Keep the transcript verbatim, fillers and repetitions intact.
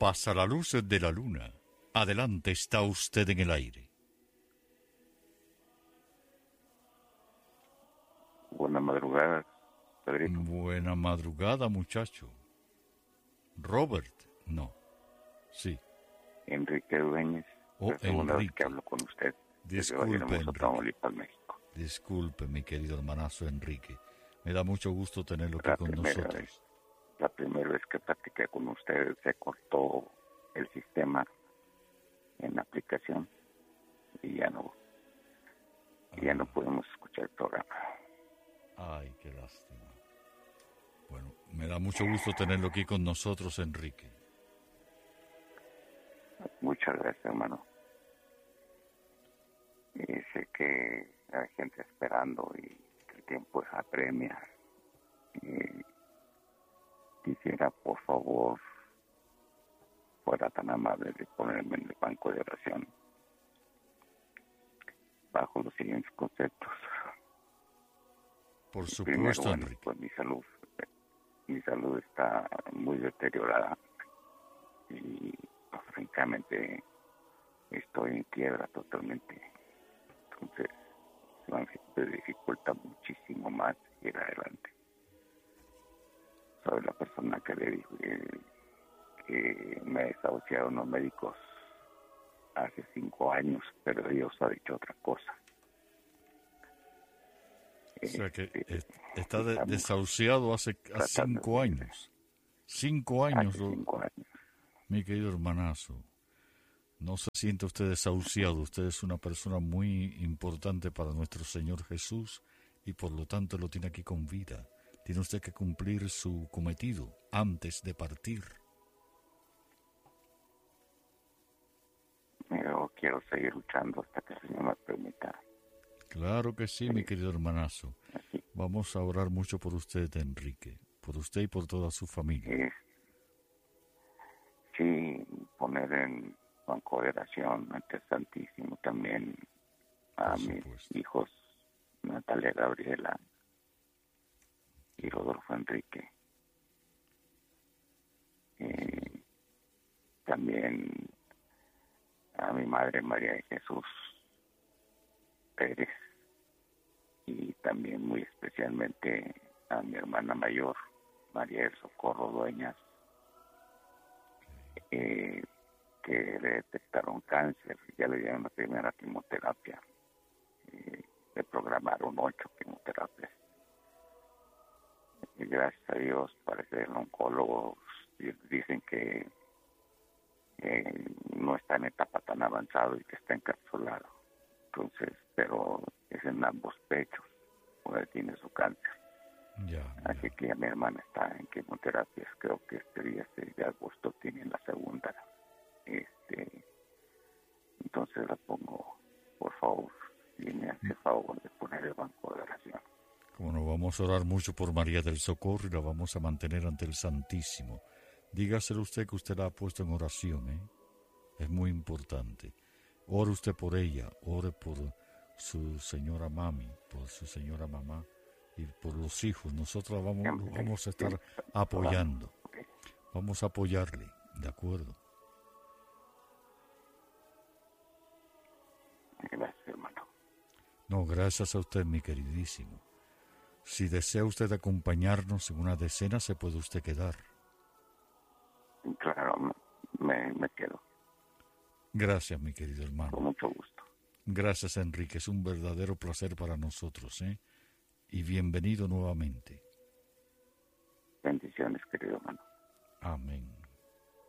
pasa la luz de la luna. Adelante, está usted en el aire. Buena madrugada, Pedrito. Buena madrugada, muchacho. Robert, no. Sí. Enrique Dueñez. Oh, la segunda vez Enrique. que hablo con usted. Disculpe, Desde Enrique. Tamaulipas, México. Disculpe, mi querido hermanazo Enrique. Me da mucho gusto tenerlo aquí La con primera nosotros. vez, la primera vez que platiqué con usted se cortó el sistema en la aplicación y ya no, y ya no pudimos escuchar el programa. Ay, qué lástima. Bueno, me da mucho gusto tenerlo aquí con nosotros, Enrique. Muchas gracias, hermano. Y sé que hay gente esperando y que el tiempo apremia. Y quisiera, por favor, fuera tan amable de ponerme en el banco de oración bajo los siguientes conceptos. Por supuesto, Primero, bueno, Enrique. pues mi salud, mi salud está muy deteriorada y pues, francamente estoy en quiebra totalmente. Entonces se me dificulta muchísimo más ir adelante. Soy la persona que le dijo que, que me desahuciaron los médicos hace cinco años, pero Dios ha dicho otra cosa. O sea que Este, est- está de- estamos desahuciado hace, hace tratando cinco de- años. Cinco años, hace lo- cinco años. mi querido hermanazo. No se siente usted desahuciado. Usted es una persona muy importante para nuestro Señor Jesús y por lo tanto lo tiene aquí con vida. Tiene usted que cumplir su cometido antes de partir. Pero quiero seguir luchando hasta que el Señor me permita. Claro que sí, mi querido hermanazo. Así Vamos a orar mucho por usted, Enrique. Por usted y por toda su familia. es, sí, poner en banco de oración ante el Santísimo también a Por mis supuesto. hijos Natalia Gabriela y Rodolfo Enrique. Eh, también a mi madre María de Jesús Pérez y también muy especialmente a mi hermana mayor María del Socorro Dueñas, eh, que le detectaron cáncer, ya le dieron la primera quimioterapia, eh, le programaron ocho quimioterapias. Y gracias a Dios, parece que los oncólogos dicen que eh, no está en etapa tan avanzada y que está encapsulado. Entonces, pero es en ambos pechos, donde tiene su cáncer. Ya, Así ya. que ya mi hermana está en quimioterapias, creo que este día seis de agosto tiene la segunda. Este, entonces la pongo, por favor, y me hace favor de poner el banco de oración. Como no, vamos a orar mucho por María del Socorro y la vamos a mantener ante el Santísimo. Dígaselo usted que usted la ha puesto en oración, ¿eh? Es muy importante. Ore usted por ella, ore por su señora mami, por su señora mamá y por los hijos. Nosotros la vamos, lo vamos a estar apoyando. Vamos a apoyarle, ¿de acuerdo? Gracias, hermano. No, gracias a usted, mi queridísimo. Si desea usted acompañarnos en una decena, se puede usted quedar. Claro, me, me quedo, Gracias, mi querido con hermano. mucho gusto. Gracias, Enrique. Es un verdadero placer para nosotros, ¿eh? Y bienvenido nuevamente. Bendiciones, querido hermano. Amén.